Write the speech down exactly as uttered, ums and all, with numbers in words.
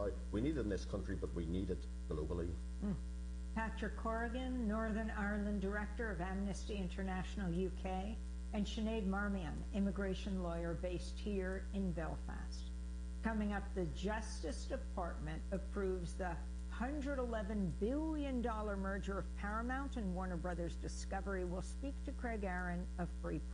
now. We need it in this country, but we need it globally. Mm. Patrick Corrigan, Northern Ireland Director of Amnesty International U K, and Sinead Marmion, immigration lawyer based here in Belfast. Coming up, the Justice Department approves the one hundred eleven billion dollars merger of Paramount and Warner Brothers Discovery. We'll speak to Craig Aaron of Free